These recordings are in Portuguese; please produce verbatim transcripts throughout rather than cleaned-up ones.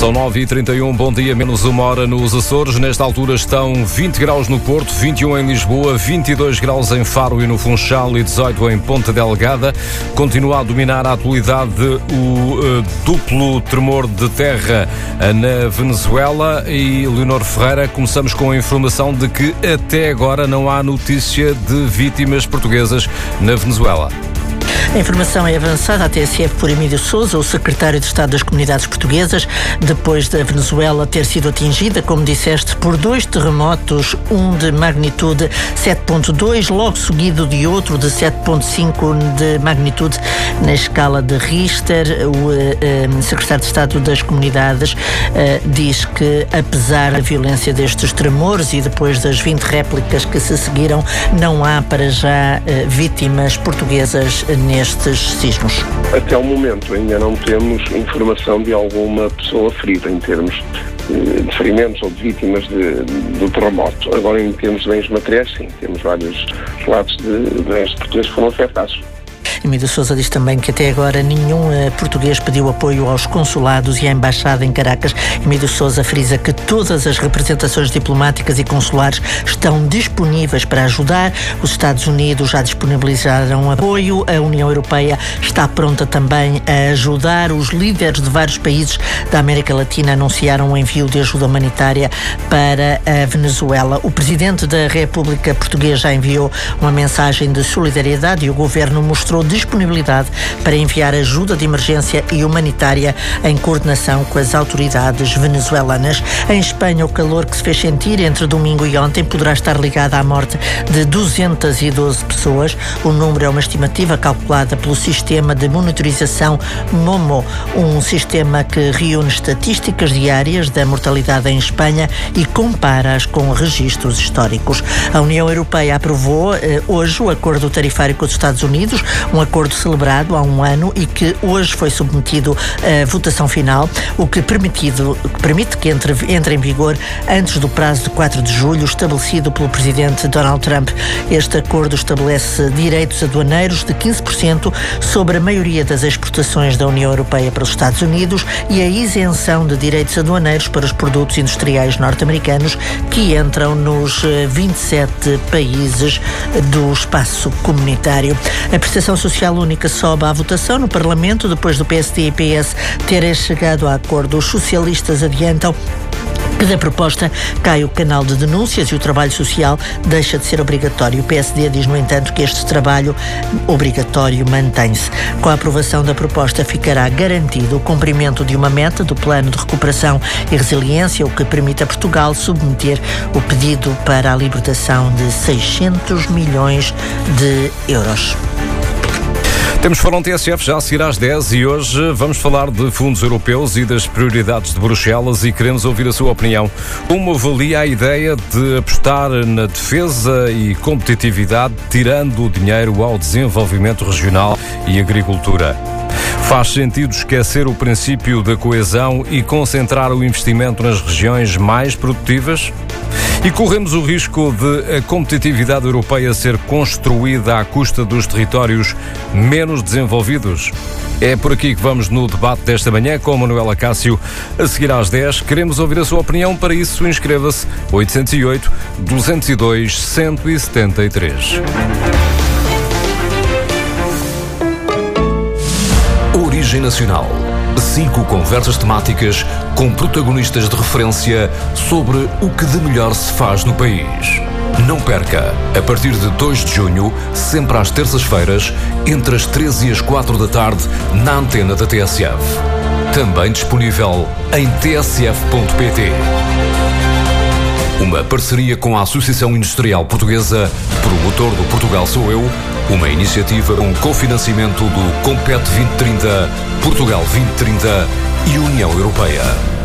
São nove e trinta e um, bom dia, menos uma hora nos Açores. Nesta altura estão vinte graus no Porto, vinte e um em Lisboa, vinte e dois graus em Faro e no Funchal e dezoito em Ponta Delgada. Continua a dominar a atualidade o uh, duplo tremor de terra uh, na Venezuela. E, Leonor Ferreira, começamos com a informação de que até agora não há notícia de vítimas portuguesas na Venezuela. A informação é avançada à T S F por Emílio Sousa, o secretário de Estado das Comunidades Portuguesas, depois da Venezuela ter sido atingida, como disseste, por dois terremotos, um de magnitude sete ponto dois, logo seguido de outro de sete ponto cinco de magnitude na escala de Richter. O uh, uh, secretário de Estado das Comunidades uh, diz que, apesar da violência destes tremores e depois das vinte réplicas que se seguiram, não há para já uh, vítimas portuguesas nestes sismos. Até o momento ainda não temos informação de alguma pessoa ferida em termos de ferimentos ou de vítimas de, do terremoto. Agora, em termos de bens materiais, sim, temos vários relatos de bens portugueses que foram afetados. Emílio Sousa diz também que até agora nenhum uh, português pediu apoio aos consulados e à embaixada em Caracas. Emílio Sousa frisa que todas as representações diplomáticas e consulares estão disponíveis para ajudar. Os Estados Unidos já disponibilizaram apoio. A União Europeia está pronta também a ajudar. Os líderes de vários países da América Latina anunciaram o envio de ajuda humanitária para a Venezuela. O Presidente da República Portuguesa já enviou uma mensagem de solidariedade e o Governo mostrou disponibilidade para enviar ajuda de emergência e humanitária em coordenação com as autoridades venezuelanas. Em Espanha, o calor que se fez sentir entre domingo e ontem poderá estar ligado à morte de duzentas e doze pessoas. O número é uma estimativa calculada pelo sistema de monitorização MOMO, um sistema que reúne estatísticas diárias da mortalidade em Espanha e compara-as com registros históricos. A União Europeia aprovou eh, hoje o acordo tarifário com os Estados Unidos, um acordo celebrado há um ano e que hoje foi submetido à votação final, o que permitido, permite que entre, entre em vigor antes do prazo de quatro de julho estabelecido pelo presidente Donald Trump. Este acordo estabelece direitos aduaneiros de quinze por cento sobre a maioria das exportações da União Europeia para os Estados Unidos e a isenção de direitos aduaneiros para os produtos industriais norte-americanos que entram nos vinte e sete países do espaço comunitário. A prestação social única sobe à votação no Parlamento depois do P S D e P S terem chegado a acordo. Os socialistas adiantam que da proposta cai o canal de denúncias e o trabalho social deixa de ser obrigatório. O P S D diz, no entanto, que este trabalho obrigatório mantém-se. Com a aprovação da proposta ficará garantido o cumprimento de uma meta do Plano de Recuperação e Resiliência, o que permite a Portugal submeter o pedido para a libertação de seiscentos milhões de euros. Temos Fórum T S F já a seguir às dez e hoje vamos falar de fundos europeus e das prioridades de Bruxelas e queremos ouvir a sua opinião. Como avalia a ideia de apostar na defesa e competitividade, tirando o dinheiro ao desenvolvimento regional e agricultura? Faz sentido esquecer o princípio da coesão e concentrar o investimento nas regiões mais produtivas? E corremos o risco de a competitividade europeia ser construída à custa dos territórios menos desenvolvidos? É por aqui que vamos no debate desta manhã com Manuela Cássio. A seguir às dez, queremos ouvir a sua opinião. Para isso, inscreva-se oito zero oito, dois zero dois, um zero sete três. Origem Nacional. Cinco conversas temáticas com protagonistas de referência sobre o que de melhor se faz no país. Não perca, a partir de dois de junho, sempre às terças-feiras, entre as treze e as quatro da tarde, na antena da T S F. Também disponível em t s f ponto p t. Uma parceria com a Associação Industrial Portuguesa, promotor do Portugal Sou Eu, uma iniciativa com cofinanciamento do Compete vinte trinta, Portugal vinte trinta e União Europeia.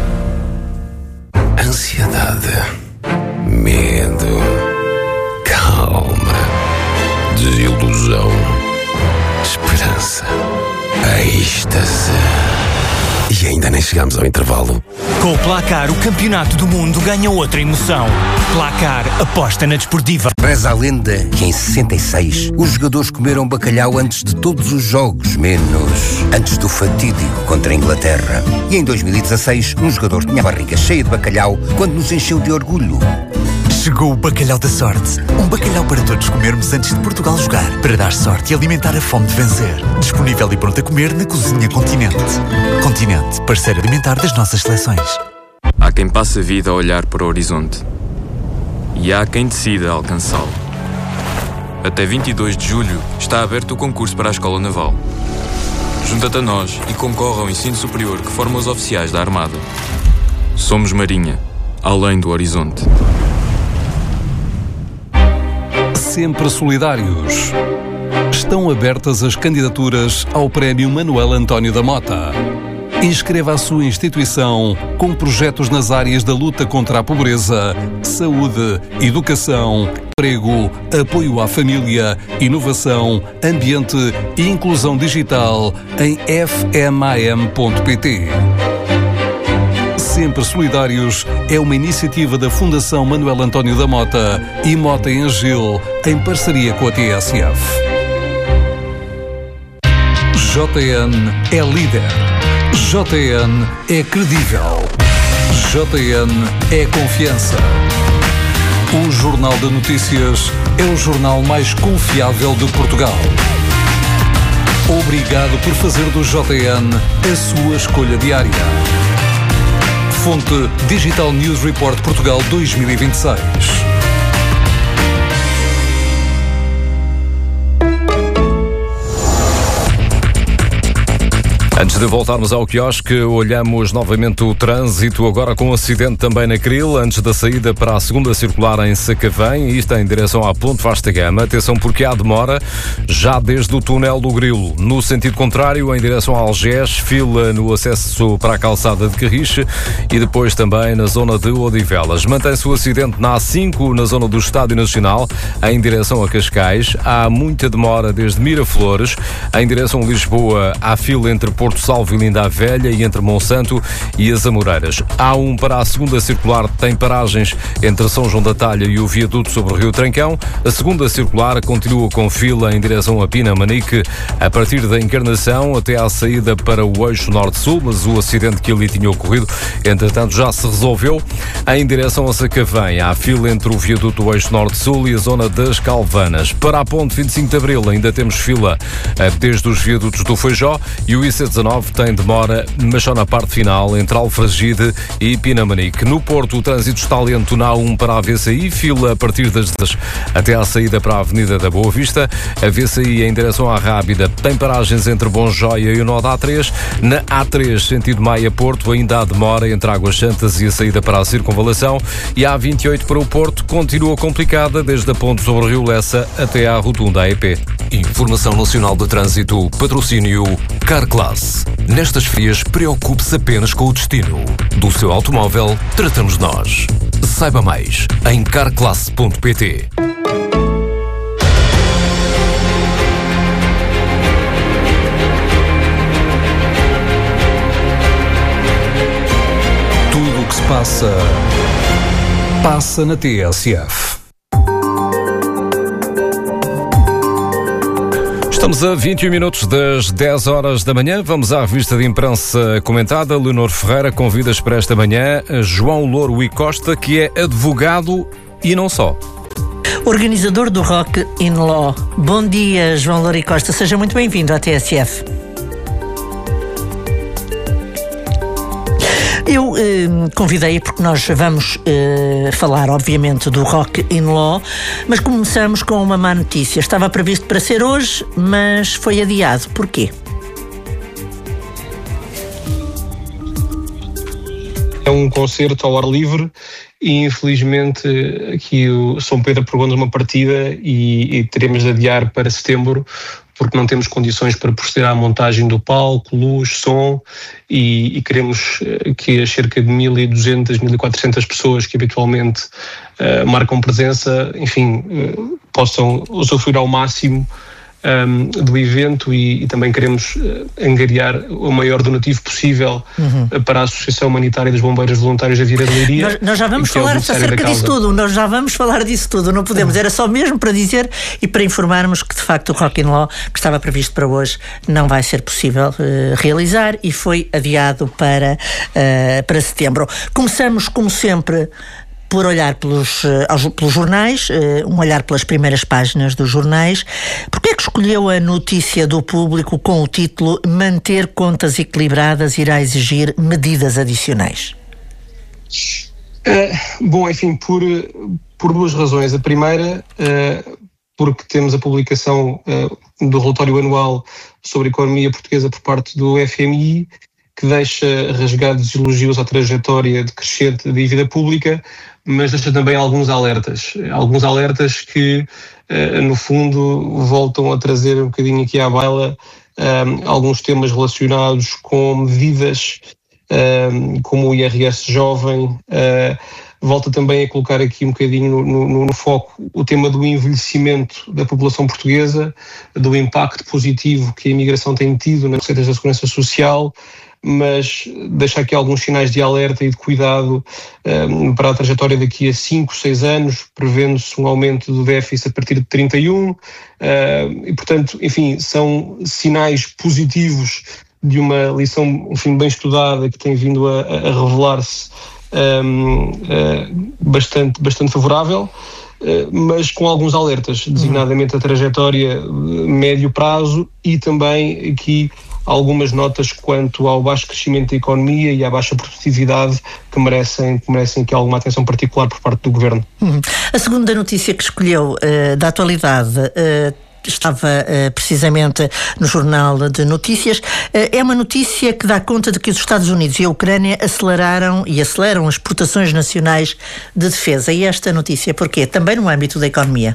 Ansiedade, medo, calma, desilusão, esperança, êxtase. E ainda nem chegámos ao intervalo. Com o Placar, o campeonato do mundo ganha outra emoção. Placar, aposta na desportiva. Reza a lenda que em sessenta e seis os jogadores comeram bacalhau antes de todos os jogos, menos antes do fatídico contra a Inglaterra. E em dois mil e dezasseis, um jogador tinha a barriga cheia de bacalhau quando nos encheu de orgulho. Chegou o Bacalhau da Sorte. Um bacalhau para todos comermos antes de Portugal jogar. Para dar sorte e alimentar a fome de vencer. Disponível e pronto a comer na Cozinha Continente. Continente, parceiro alimentar das nossas seleções. Há quem passe a vida a olhar para o horizonte. E há quem decida alcançá-lo. Até vinte e dois de julho está aberto o concurso para a Escola Naval. Junta-te a nós e concorre ao ensino superior que forma os oficiais da Armada. Somos Marinha, além do horizonte. Sempre solidários. Estão abertas as candidaturas ao Prémio Manuel António da Mota. Inscreva a sua instituição com projetos nas áreas da luta contra a pobreza, saúde, educação, emprego, apoio à família, inovação, ambiente e inclusão digital em f m a m ponto p t. Sempre Solidários é uma iniciativa da Fundação Manuel António da Mota e Mota em Agil, em parceria com a T S F. J N é líder. J N é credível. J N é confiança. O Jornal de Notícias é o jornal mais confiável de Portugal. Obrigado por fazer do J N a sua escolha diária. Fonte Digital News Report Portugal dois mil e vinte e seis. Antes de voltarmos ao quiosque, olhamos novamente o trânsito, agora com um acidente também na Cril, antes da saída para a segunda circular em Sacavém, isto em direção à Ponte Vasta Gama. Atenção porque há demora já desde o túnel do Grilo. No sentido contrário, em direção a Algés, fila no acesso para a calçada de Carriche e depois também na zona de Odivelas. Mantém-se o acidente na A cinco, na zona do Estádio Nacional, em direção a Cascais. Há muita demora desde Miraflores, em direção a Lisboa, há fila entre Porto Porto Salvo e Linda a Velha e entre Monsanto e as Amoreiras. A um para a segunda circular tem paragens entre São João da Talha e o viaduto sobre o Rio Trancão. A segunda circular continua com fila em direção a Pinamanique a partir da Encarnação até à saída para o eixo norte-sul, mas o acidente que ali tinha ocorrido, entretanto, já se resolveu. Em direção a Sacavém, há fila entre o viaduto do eixo norte-sul e a zona das Calvanas. Para a ponte vinte e cinco de Abril ainda temos fila desde os viadutos do Feijó e o I C dezanove tem demora, mas só na parte final, entre Alfragide e Pinamanique. No Porto, o trânsito está lento na A um para a V C I, fila a partir das até à saída para a Avenida da Boa Vista. A V C I em direção à Rábida tem paragens entre Bom Joia e o nó da A três. Na A três, sentido Maia-Porto, ainda há demora entre Águas Santas e a saída para a Circunvalação. E a A vinte e oito para o Porto continua complicada desde a ponte sobre o Rio Lessa até à rotunda A E P. Informação Nacional de Trânsito, patrocínio Carclass. Nestas férias, preocupe-se apenas com o destino. Do seu automóvel, tratamos nós. Saiba mais em carclass ponto pt. Tudo o que se passa, passa na T S F. Estamos a vinte e um minutos das dez horas da manhã. Vamos à revista de imprensa comentada. Leonor Ferreira convida-nos para esta manhã João Louro e Costa, que é advogado e não só. Organizador do Rock in Law. Bom dia, João Louro e Costa. Seja muito bem-vindo à T S F. Eu eh, convidei porque nós vamos eh, falar, obviamente, do Rock in Law, mas começamos com uma má notícia. Estava previsto para ser hoje, mas foi adiado. Porquê? É um concerto ao ar livre e, infelizmente, aqui o São Pedro pregou-nos uma partida e, e teremos de adiar para setembro, porque não temos condições para proceder à montagem do palco, luz, som, e, e queremos que as cerca de mil e duzentas, mil e quatrocentas pessoas que habitualmente uh, marcam presença, enfim, uh, possam usufruir ao máximo um, do evento e, e também queremos uh, angariar o maior donativo possível uhum. uh, para a Associação Humanitária dos Bombeiros Voluntários da Vieira de Leiria. Nós, nós já vamos falar é acerca disso tudo, nós já vamos falar disso tudo, não podemos, era só mesmo para dizer e para informarmos que de facto o Rock in Law, que estava previsto para hoje, não vai ser possível uh, realizar e foi adiado para, uh, para setembro. Começamos, como sempre, por olhar pelos, uh, pelos jornais, uh, um olhar pelas primeiras páginas dos jornais. Porquê é que escolheu a notícia do Público com o título "Manter contas equilibradas irá exigir medidas adicionais"? Uh, bom, enfim, por, por duas razões. A primeira, uh, porque temos a publicação uh, do relatório anual sobre a economia portuguesa por parte do F M I, que deixa rasgados elogios à trajetória decrescente da dívida pública, mas deixa também alguns alertas. Alguns alertas que, no fundo, voltam a trazer um bocadinho aqui à baila um, alguns temas relacionados com medidas um, como o I R S jovem. Uh, volta também a colocar aqui um bocadinho no, no, no foco o tema do envelhecimento da população portuguesa, do impacto positivo que a imigração tem tido nas receitas da Segurança Social, mas deixa aqui alguns sinais de alerta e de cuidado um, para a trajetória daqui a cinco, seis anos, prevendo-se um aumento do déficit a partir de trinta e um, uh, e portanto, enfim, são sinais positivos de uma lição, enfim, bem estudada que tem vindo a, a revelar-se um, uh, bastante, bastante favorável, uh, mas com alguns alertas, designadamente a trajetória médio prazo e também aqui algumas notas quanto ao baixo crescimento da economia e à baixa produtividade que merecem, que merecem aqui alguma atenção particular por parte do Governo. Hum. A segunda notícia que escolheu uh, da atualidade uh, estava uh, precisamente no Jornal de Notícias. Uh, é uma notícia que dá conta de que os Estados Unidos e a Ucrânia aceleraram e aceleram as exportações nacionais de defesa. E esta notícia porquê? Também no âmbito da economia.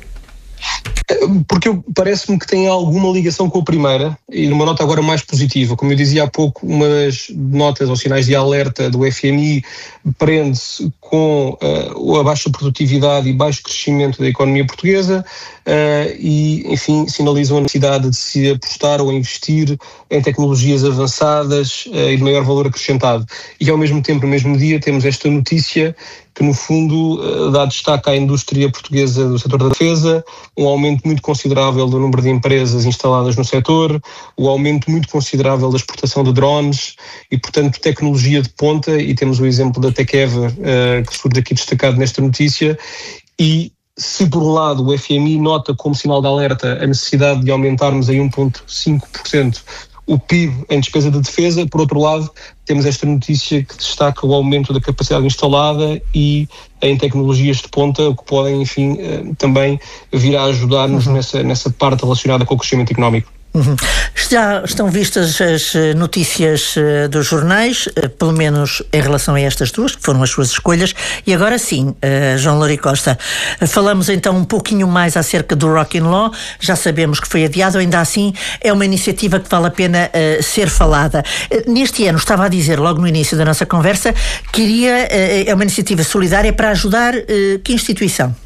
Porque parece-me que tem alguma ligação com a primeira e numa nota agora mais positiva. Como eu dizia há pouco, uma das notas ou sinais de alerta do F M I prende-se com uh, a baixa produtividade e baixo crescimento da economia portuguesa uh, e, enfim, sinalizam a necessidade de se apostar ou investir em tecnologias avançadas uh, e de maior valor acrescentado. E ao mesmo tempo, no mesmo dia, temos esta notícia que no fundo dá destaque à indústria portuguesa do setor da defesa, um aumento muito considerável do número de empresas instaladas no setor, o aumento muito considerável da exportação de drones e, portanto, tecnologia de ponta, e temos o exemplo da Tekever, uh, que surge aqui destacado nesta notícia, e se por um lado o F M I nota como sinal de alerta a necessidade de aumentarmos em um vírgula cinco por cento o P I B em despesa de defesa, por outro lado temos esta notícia que destaca o aumento da capacidade instalada e em tecnologias de ponta, o que podem, enfim, também vir a ajudar-nos uhum. nessa, nessa parte relacionada com o crescimento económico. Uhum. Já estão vistas as notícias uh, dos jornais, uh, pelo menos em relação a estas duas, que foram as suas escolhas, e agora sim, uh, João Lourio Costa, uh, falamos então um pouquinho mais acerca do Rock in Law. Já sabemos que foi adiado, ainda assim é uma iniciativa que vale a pena uh, ser falada. Uh, neste ano, estava a dizer logo no início da nossa conversa, que iria, uh, é uma iniciativa solidária para ajudar uh, que instituição?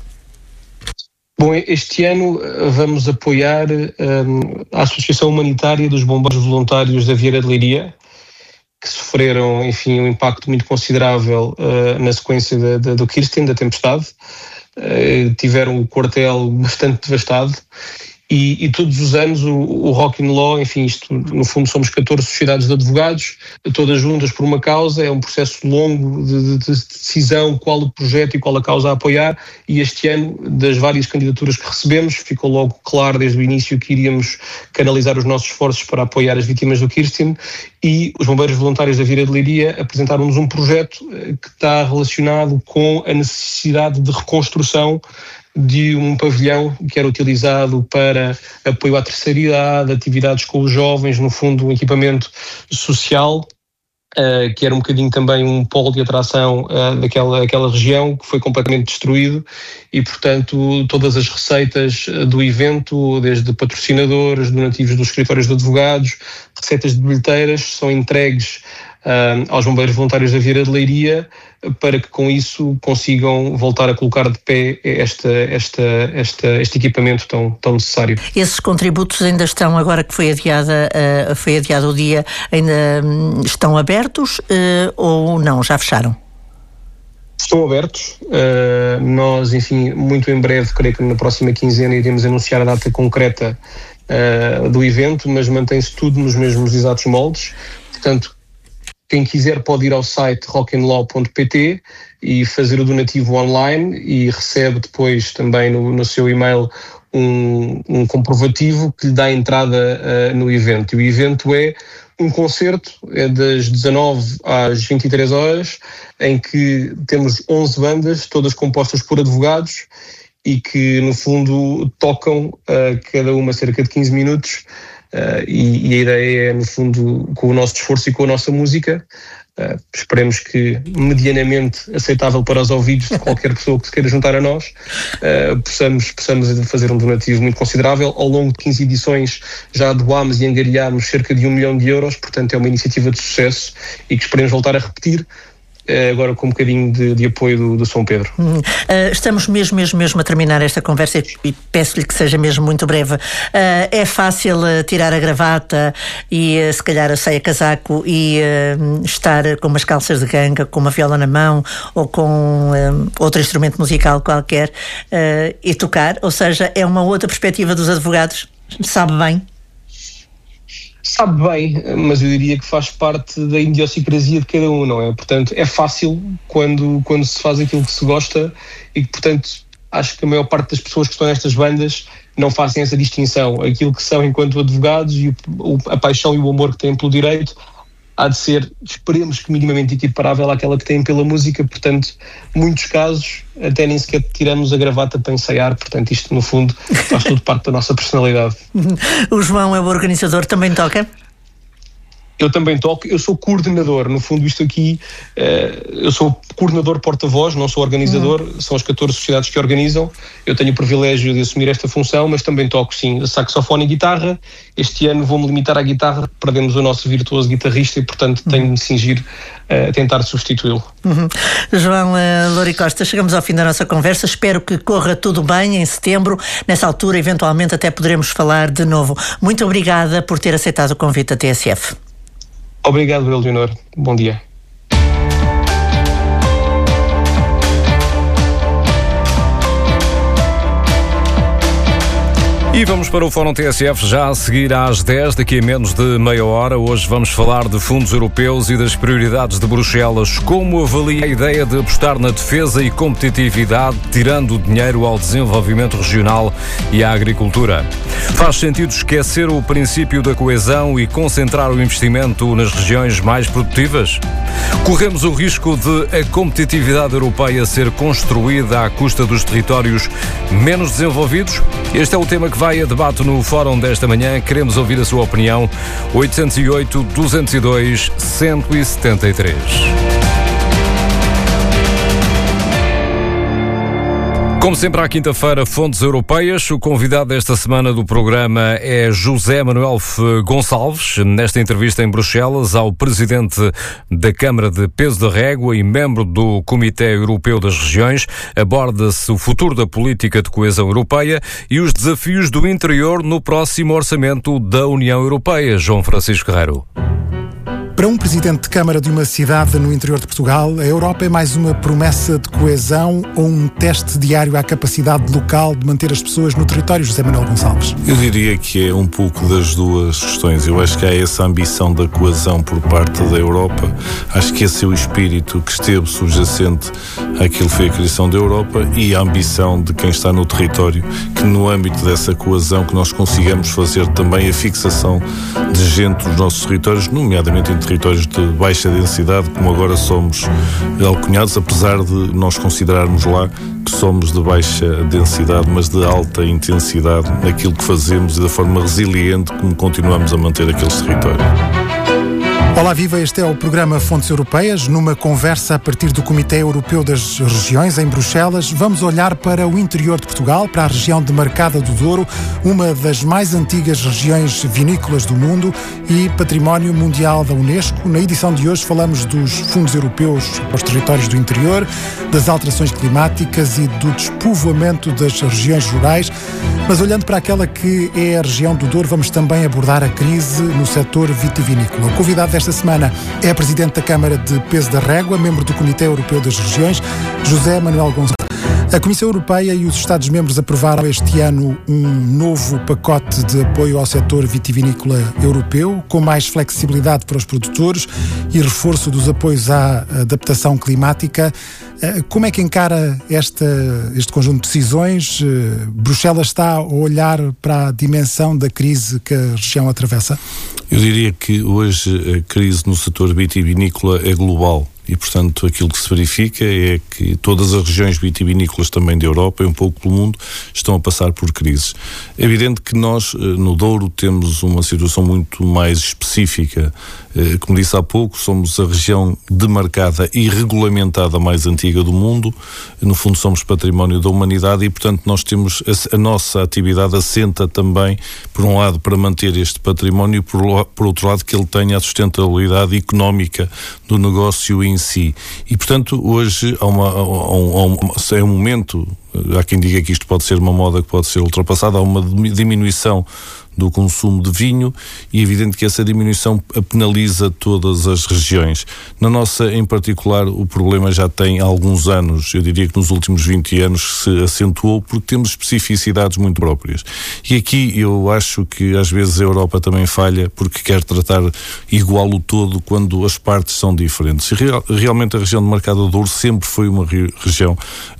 Bom, este ano vamos apoiar um, a Associação Humanitária dos Bombeiros Voluntários da Vieira de Leiria, que sofreram, enfim, um impacto muito considerável uh, na sequência da, da, do Kirsten, da tempestade. Uh, tiveram o quartel bastante devastado e, e todos os anos o, o Rock in Law, enfim, isto no fundo somos catorze sociedades de advogados, todas juntas por uma causa, é um processo longo de, de, de decisão qual o projeto e qual a causa a apoiar, e este ano, das várias candidaturas que recebemos, ficou logo claro desde o início que iríamos canalizar os nossos esforços para apoiar as vítimas do Kirsten, e os Bombeiros Voluntários da Vieira de Leiria apresentaram-nos um projeto que está relacionado com a necessidade de reconstrução de um pavilhão que era utilizado para apoio à terceira idade, atividades com os jovens, no fundo um equipamento social, uh, que era um bocadinho também um polo de atração uh, daquela, daquela região, que foi completamente destruído e, portanto, todas as receitas do evento, desde patrocinadores, donativos dos escritórios de advogados, receitas de bilheteiras, são entregues uh, aos bombeiros voluntários da Vieira de Leiria, para que com isso consigam voltar a colocar de pé esta, esta, esta, este equipamento tão, tão necessário. Esses contributos ainda estão, agora que foi, adiada, uh, foi adiado o dia, ainda um, estão abertos uh, ou não? Já fecharam? Estão abertos. Uh, nós, enfim, muito em breve, creio que na próxima quinzena, iremos anunciar a data concreta uh, do evento, mas mantém-se tudo nos mesmos exatos moldes. Portanto, quem quiser pode ir ao site rock and law ponto p t e fazer o donativo online e recebe depois também no, no seu e-mail um, um comprovativo que lhe dá entrada uh, no evento. E o evento é um concerto, é das dezanove às vinte e três horas, em que temos onze bandas, todas compostas por advogados e que, no fundo, tocam uh, cada uma cerca de quinze minutos. Uh, e, e a ideia é, no fundo, com o nosso esforço e com a nossa música, uh, esperemos que medianamente aceitável para os ouvidos de qualquer pessoa que se queira juntar a nós, uh, possamos, possamos fazer um donativo muito considerável. Ao longo de quinze edições já doámos e angariámos cerca de um milhão de euros, portanto é uma iniciativa de sucesso e que esperemos voltar a repetir, agora com um bocadinho de, de apoio do, do São Pedro. Hum, uh, estamos mesmo, mesmo, mesmo a terminar esta conversa e, e peço-lhe que seja mesmo muito breve. Uh, é fácil uh, tirar a gravata e uh, se calhar a saia casaco e uh, estar com umas calças de ganga, com uma viola na mão ou com uh, outro instrumento musical qualquer uh, e tocar? Ou seja, é uma outra perspectiva dos advogados? Sabe bem? Sabe bem, mas eu diria que faz parte da idiosincrasia de cada um, não é? Portanto, é fácil quando, quando se faz aquilo que se gosta e que, portanto, acho que a maior parte das pessoas que estão nestas bandas não fazem essa distinção. Aquilo que são enquanto advogados e o, a paixão e o amor que têm pelo direito há de ser, esperemos que minimamente equiparável àquela que têm pela música. Portanto, muitos casos até nem sequer tiramos a gravata para ensaiar, portanto isto no fundo faz tudo parte da nossa personalidade. O João é o organizador, também toca? Eu também toco, eu sou coordenador, no fundo isto aqui, uh, eu sou coordenador porta-voz, não sou organizador, uhum. São as catorze sociedades que organizam, eu tenho o privilégio de assumir esta função, mas também toco sim saxofone e guitarra. Este ano vou-me limitar à guitarra, perdemos o nosso virtuoso guitarrista e portanto uhum. tenho de me cingir a uh, tentar substituí-lo. Uhum. João uh, Louri Costa, chegamos ao fim da nossa conversa, espero que corra tudo bem em setembro, nessa altura eventualmente até poderemos falar de novo. Muito obrigada por ter aceitado o convite da T S F. Obrigado, Eleonor. Bom dia. E vamos para o Fórum T S F já a seguir às dez, daqui a menos de meia hora. Hoje vamos falar de fundos europeus e das prioridades de Bruxelas. Como avalia a ideia de apostar na defesa e competitividade, tirando o dinheiro ao desenvolvimento regional e à agricultura? Faz sentido esquecer o princípio da coesão e concentrar o investimento nas regiões mais produtivas? Corremos o risco de a competitividade europeia ser construída à custa dos territórios menos desenvolvidos? Este é o tema que vai a debate no Fórum desta manhã. Queremos ouvir a sua opinião. oito zero oito, duzentos e dois, cento e setenta e três. Como sempre, à quinta-feira, fontes europeias. O convidado desta semana do programa é José Manuel Gonçalves. Nesta entrevista em Bruxelas ao presidente da Câmara de Peso da Régua e membro do Comitê Europeu das Regiões, aborda-se o futuro da política de coesão europeia e os desafios do interior no próximo orçamento da União Europeia. João Francisco Guerreiro. Para um presidente de Câmara de uma cidade no interior de Portugal, a Europa é mais uma promessa de coesão ou um teste diário à capacidade local de manter as pessoas no território, José Manuel Gonçalves? Eu diria que é um pouco das duas questões. Eu acho que há essa ambição da coesão por parte da Europa. Acho que esse é o espírito que esteve subjacente àquilo que foi a criação da Europa e a ambição de quem está no território, que no âmbito dessa coesão que nós consigamos fazer também a fixação de gente nos nossos territórios, nomeadamente em territórios de baixa densidade, como agora somos alcunhados, apesar de nós considerarmos lá que somos de baixa densidade, mas de alta intensidade naquilo que fazemos e da forma resiliente como continuamos a manter aqueles territórios. Olá, viva! Este é o programa Fontes Europeias. Numa conversa a partir do Comitê Europeu das Regiões, em Bruxelas, vamos olhar para o interior de Portugal, para a região de Marcada do Douro, uma das mais antigas regiões vinícolas do mundo e património mundial da Unesco. Na edição de hoje falamos dos fundos europeus aos territórios do interior, das alterações climáticas e do despovoamento das regiões rurais. Mas olhando para aquela que é a região do Douro, vamos também abordar a crise no setor vitivinícola. O convidado desta semana é a Presidente da Câmara de Peso da Régua, membro do Comitê Europeu das Regiões, José Manuel Gonçalves. A Comissão Europeia e os Estados-membros aprovaram este ano um novo pacote de apoio ao setor vitivinícola europeu, com mais flexibilidade para os produtores e reforço dos apoios à adaptação climática. Como é que encara esta, este conjunto de decisões? Bruxelas está a olhar para a dimensão da crise que a região atravessa? Eu diria que hoje a crise no setor vitivinícola é global. E, portanto, aquilo que se verifica é que todas as regiões vitivinícolas também da Europa e um pouco do mundo estão a passar por crises. É evidente que nós, no Douro, temos uma situação muito mais específica. Como disse há pouco, somos a região demarcada e regulamentada mais antiga do mundo. No fundo, somos património da humanidade e, portanto, nós temos a, a nossa atividade assenta também, por um lado, para manter este património e, por, por outro lado, que ele tenha a sustentabilidade económica do negócio em si. E, portanto, hoje há uma, há um, há um, é um momento, há quem diga que isto pode ser uma moda que pode ser ultrapassada, há uma diminuição do consumo de vinho e é evidente que essa diminuição penaliza todas as regiões. Na nossa, em particular, o problema já tem alguns anos, eu diria que nos últimos vinte anos se acentuou porque temos especificidades muito próprias. E aqui eu acho que às vezes a Europa também falha porque quer tratar igual o todo quando as partes são diferentes. E real, realmente a região de Marcada do Douro sempre foi uma re, região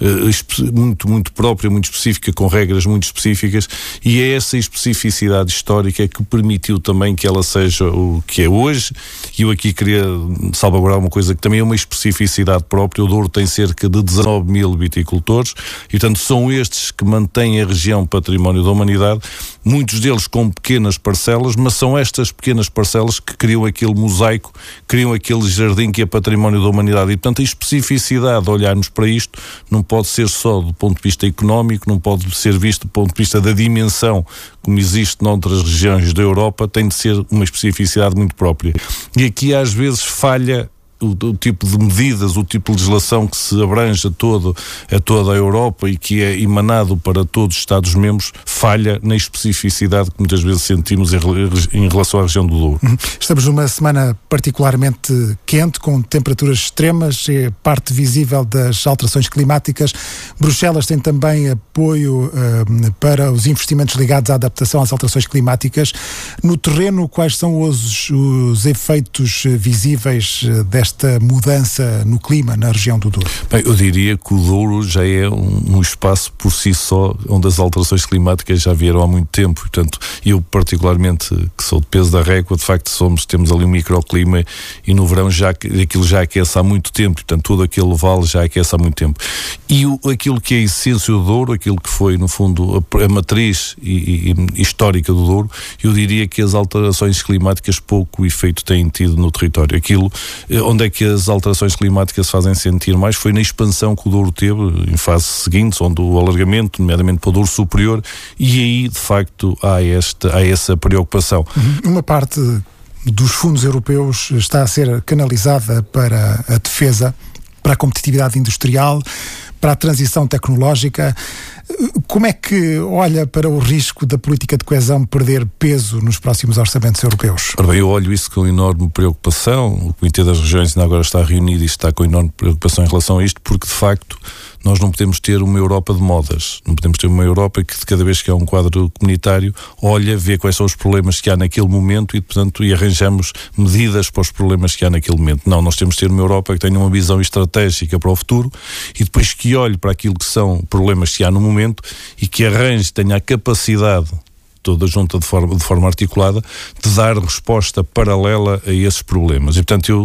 uh, muito, muito própria, muito específica, com regras muito específicas e é essa especificidade histórica que permitiu também que ela seja o que é hoje. E eu aqui queria salvaguardar uma coisa que também é uma especificidade própria. O Douro tem cerca de dezanove mil viticultores e, portanto, são estes que mantêm a região património da humanidade, muitos deles com pequenas parcelas, mas são estas pequenas parcelas que criam aquele mosaico, criam aquele jardim que é património da humanidade. E, portanto, a especificidade de olharmos para isto não pode ser só do ponto de vista económico, não pode ser visto do ponto de vista da dimensão como existe noutras regiões da Europa, tem de ser uma especificidade muito própria. E aqui às vezes falha O, o tipo de medidas, o tipo de legislação que se abrange a, todo, a toda a Europa e que é emanado para todos os Estados-membros, falha na especificidade que muitas vezes sentimos em, em relação à região do Douro. Estamos numa semana particularmente quente, com temperaturas extremas, é parte visível das alterações climáticas. Bruxelas tem também apoio uh, para os investimentos ligados à adaptação às alterações climáticas. No terreno, quais são os, os efeitos visíveis desta esta mudança no clima na região do Douro? Bem, eu diria que o Douro já é um, um espaço por si só onde as alterações climáticas já vieram há muito tempo. Portanto, eu particularmente, que sou de Peso da Régua, de facto somos, temos ali um microclima e no verão já, aquilo já aquece há muito tempo. Portanto, todo aquele vale já aquece há muito tempo. E o, aquilo que é a essência do Douro, aquilo que foi, no fundo, a, a matriz e, e, histórica do Douro, eu diria que as alterações climáticas pouco efeito têm tido no território. Aquilo onde é que as alterações climáticas se fazem sentir mais foi na expansão que o Douro teve em fases seguintes, onde o alargamento, nomeadamente para o Douro Superior, e aí de facto há, esta, há essa preocupação. Uma parte dos fundos europeus está a ser canalizada para a defesa, para a competitividade industrial, para a transição tecnológica. Como é que olha para o risco da política de coesão perder peso nos próximos orçamentos europeus? Ora bem, eu olho isso com enorme preocupação. O Comitê das Regiões ainda agora está reunido e está com enorme preocupação em relação a isto, porque de facto nós não podemos ter uma Europa de modas. Não podemos ter uma Europa que, cada vez que há um quadro comunitário, olha, vê quais são os problemas que há naquele momento e, portanto, e arranjamos medidas para os problemas que há naquele momento. Não, nós temos de ter uma Europa que tenha uma visão estratégica para o futuro e depois que olhe para aquilo que são problemas que há no momento e que arranje, tenha a capacidade, toda junta de forma, de forma articulada, de dar resposta paralela a esses problemas. E, portanto, eu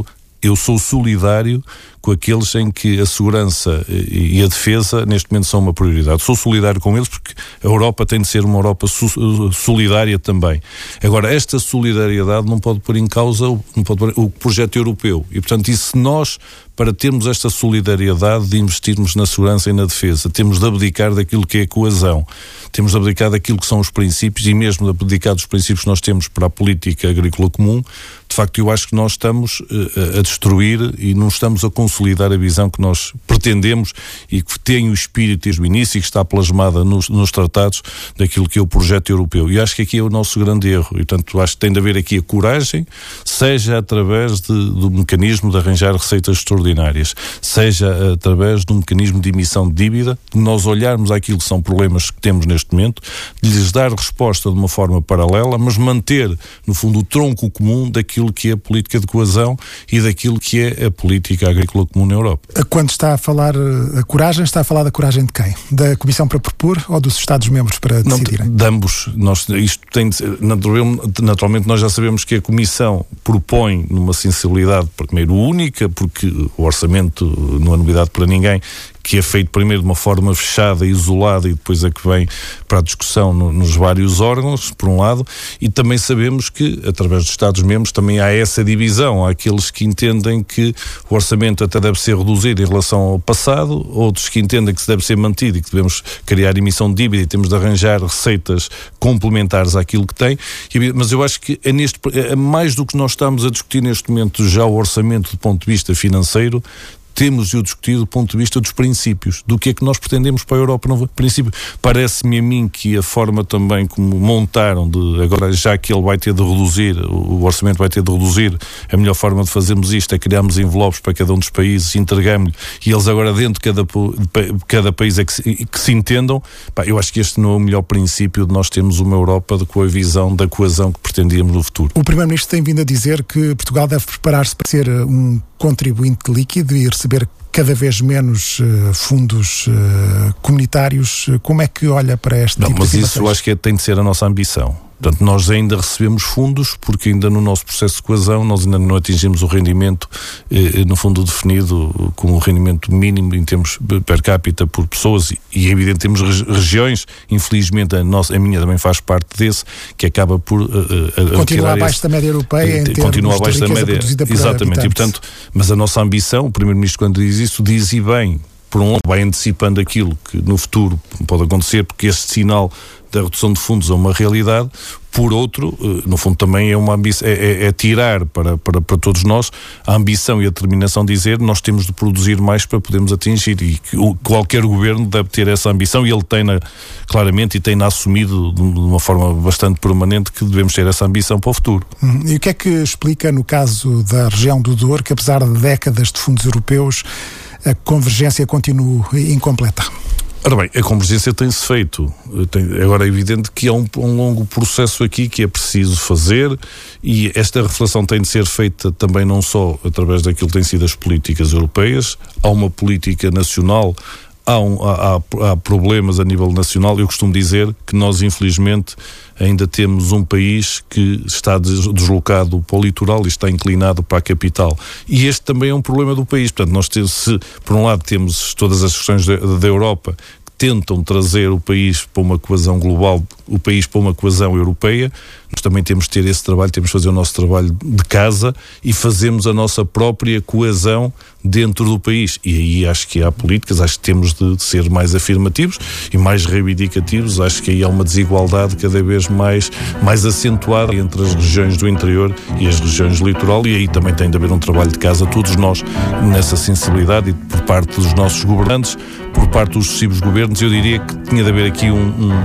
eu sou solidário com aqueles em que a segurança e a defesa neste momento são uma prioridade. Sou solidário com eles porque a Europa tem de ser uma Europa solidária também. Agora, esta solidariedade não pode pôr em causa não pode pôr, o projeto europeu. E, portanto, e se nós, para termos esta solidariedade de investirmos na segurança e na defesa, temos de abdicar daquilo que é a coesão, temos de abdicar daquilo que são os princípios e mesmo de abdicar dos princípios que nós temos para a política agrícola comum, de facto eu acho que nós estamos uh, a destruir e não estamos a consolidar a visão que nós pretendemos e que tem o espírito desde o início e que está plasmada nos, nos tratados daquilo que é o projeto europeu. E acho que aqui é o nosso grande erro. E, portanto, acho que tem de haver aqui a coragem, seja através de, do mecanismo de arranjar receitas extraordinárias, seja através do mecanismo de emissão de dívida, de nós olharmos aquilo que são problemas que temos neste momento, de lhes dar resposta de uma forma paralela, mas manter, no fundo, o tronco comum daquilo que é a política de coesão e daquilo que é a política agrícola comum na Europa. Quando está a falar a coragem, está a falar da coragem de quem? Da Comissão para propor ou dos Estados-membros para decidirem? Não, de ambos. Nós, isto tem de ser, naturalmente nós já sabemos que a Comissão propõe numa sensibilidade, primeiro, única, porque o orçamento não é novidade para ninguém, que é feito primeiro de uma forma fechada, isolada, e depois é que vem para a discussão no, nos vários órgãos, por um lado, e também sabemos que, através dos Estados-membros, também há essa divisão. Há aqueles que entendem que o orçamento até deve ser reduzido em relação ao passado, outros que entendem que se deve ser mantido e que devemos criar emissão de dívida e temos de arranjar receitas complementares àquilo que tem, mas eu acho que é, neste, é mais do que nós estamos a discutir neste momento já o orçamento do ponto de vista financeiro, temos de o discutir do ponto de vista dos princípios, do que é que nós pretendemos para a Europa. No princípio, parece-me a mim que a forma também como montaram, de, agora já que ele vai ter de reduzir, o orçamento vai ter de reduzir, a melhor forma de fazermos isto é criarmos envelopes para cada um dos países, entregamos-lhe, e eles agora dentro de cada, de cada país é que se, que se entendam. Pá, eu acho que este não é o melhor princípio de nós termos uma Europa de, com a visão da coesão que pretendíamos no futuro. O Primeiro-Ministro tem vindo a dizer que Portugal deve preparar-se para ser um contribuinte líquido e receber cada vez menos uh, fundos uh, comunitários. Como é que olha para este não, tipo mas de isso eu acho que é, tem de ser a nossa ambição. Portanto, nós ainda recebemos fundos porque ainda no nosso processo de coesão nós ainda não atingimos o rendimento, eh, no fundo definido como o rendimento mínimo em termos per capita por pessoas e, e é evidente, temos regiões, infelizmente a, nossa, a minha também faz parte desse, que acaba por... Uh, uh, continua abaixo esse, da média europeia em termos continua abaixo da média, exatamente, e, portanto, mas a nossa ambição, o Primeiro-Ministro quando diz isso, diz e bem, por um lado vai antecipando aquilo que no futuro pode acontecer, porque este sinal da redução de fundos é uma realidade. Por outro, no fundo também é uma ambição, é, é, é tirar para, para, para todos nós a ambição e a determinação de dizer nós temos de produzir mais para podermos atingir, e que o, qualquer governo deve ter essa ambição e ele tem-na claramente e tem-na assumido de uma forma bastante permanente que devemos ter essa ambição para o futuro. Hum, e o que é que explica no caso da região do Douro que apesar de décadas de fundos europeus a convergência continua incompleta? Ora bem, a convergência tem-se feito. Tem, agora é evidente que há um, um longo processo aqui que é preciso fazer, e esta reflexão tem de ser feita também não só através daquilo que têm sido as políticas europeias. Há uma política nacional, há, um, há, há problemas a nível nacional. Eu costumo dizer que nós, infelizmente, ainda temos um país que está deslocado para o litoral e está inclinado para a capital. E este também é um problema do país. Portanto, nós temos, se, por um lado, temos todas as questões da, da Europa que tentam trazer o país para uma coesão global, o país para uma coesão europeia, nós também temos de ter esse trabalho, temos de fazer o nosso trabalho de casa e fazermos a nossa própria coesão dentro do país. E aí acho que há políticas, acho que temos de ser mais afirmativos e mais reivindicativos. Acho que aí há uma desigualdade cada vez mais, mais acentuada entre as regiões do interior e as regiões do litoral, e aí também tem de haver um trabalho de casa, todos nós nessa sensibilidade, e por parte dos nossos governantes, por parte dos sucessivos governos. Eu diria que tinha de haver aqui um,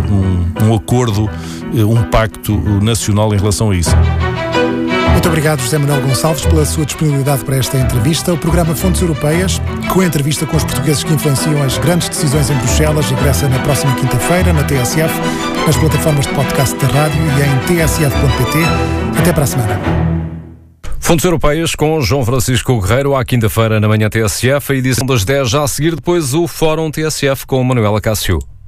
um, um, um acordo, um pacto nacional em relação a isso. Muito obrigado, José Manuel Gonçalves, pela sua disponibilidade para esta entrevista. O programa Fontes Europeias, com a entrevista com os portugueses que influenciam as grandes decisões em Bruxelas, regressa na próxima quinta-feira na T S F, nas plataformas de podcast da rádio e em t s f ponto p t. Até para a semana. Fontes Europeias com João Francisco Guerreiro, à quinta-feira na manhã T S F, a edição das dez já a seguir, depois o Fórum T S F com Manuela Cássio.